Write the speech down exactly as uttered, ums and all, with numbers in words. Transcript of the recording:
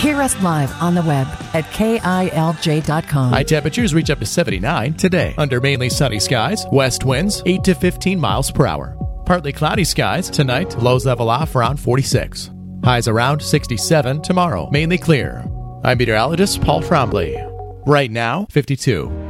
Hear us live on the web at K I L J dot com. High temperatures reach up to seventy-nine today. Under mainly sunny skies, west winds eight to fifteen miles per hour. Partly cloudy skies tonight, lows level off around forty-six. Highs around sixty-seven tomorrow, mainly clear. I'm meteorologist Paul Trombley. Right now, fifty-two.